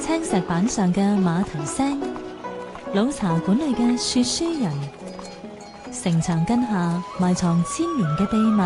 青石板上嘅馬蹄聲，老茶館裏嘅說書人，城牆根下埋藏千年嘅秘密。